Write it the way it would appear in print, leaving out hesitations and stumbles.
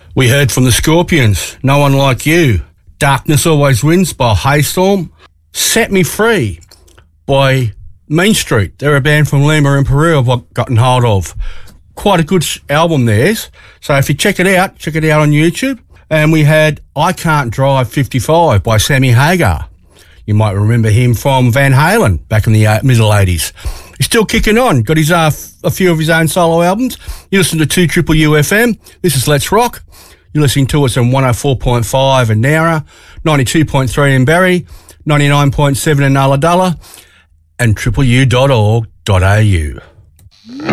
We heard from the Scorpions, No One Like You. Darkness Always Wins by Haystorm. Set Me Free by Mean Street. They're a band from Lima in Peru I've gotten hold of. Quite a good album theirs. So if you check it out on YouTube. And we had I Can't Drive 55 by Sammy Hagar. You might remember him from Van Halen back in the middle 80s. He's still kicking on. Got his a few of his own solo albums. You listen to 2UUU FM. This is Let's Rock. You're listening to us on 104.5 in Nowra, 92.3 in Barrie, 99.7 in Ulladulla, and UU.org.au.